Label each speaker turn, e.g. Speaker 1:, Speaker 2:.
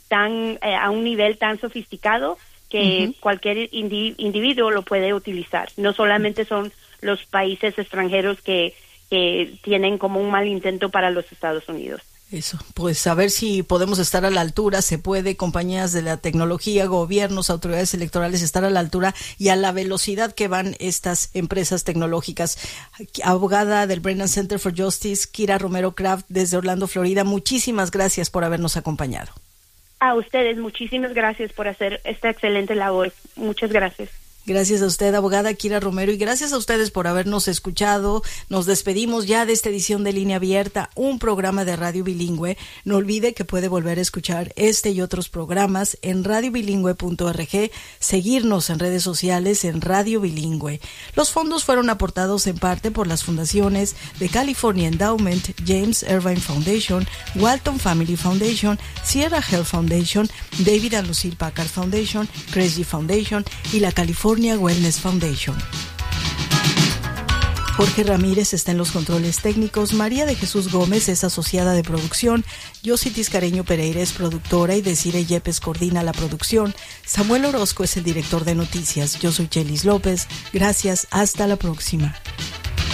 Speaker 1: a un nivel tan sofisticado que cualquier individuo lo puede utilizar. No solamente son los países extranjeros que tienen como un mal intento para los Estados Unidos.
Speaker 2: Eso, pues a ver si podemos estar a la altura, se puede, compañías de la tecnología, gobiernos, autoridades electorales, estar a la altura y a la velocidad que van estas empresas tecnológicas. Abogada del Brennan Center for Justice, Kira Romero Kraft, desde Orlando, Florida, muchísimas gracias por habernos acompañado.
Speaker 1: A ustedes, muchísimas gracias por hacer esta excelente labor. Muchas gracias.
Speaker 2: Gracias a usted, abogada Kira Romero, y gracias a ustedes por habernos escuchado. Nos despedimos ya de esta edición de Línea Abierta, un programa de radio bilingüe. No olvide que puede volver a escuchar este y otros programas en radiobilingüe.org, seguirnos en redes sociales en Radio Bilingüe. Los fondos fueron aportados en parte por las fundaciones de California Endowment, James Irvine Foundation, Walton Family Foundation, Sierra Health Foundation, David and Lucille Packard Foundation, Cresci Foundation y la California Wellness Foundation. Jorge Ramírez está en los controles técnicos, María de Jesús Gómez es asociada de producción, Yossi Tiscareño Pereira es productora y Desiree Yepes coordina la producción, Samuel Orozco es el director de noticias, yo soy Chelis López, gracias, hasta la próxima.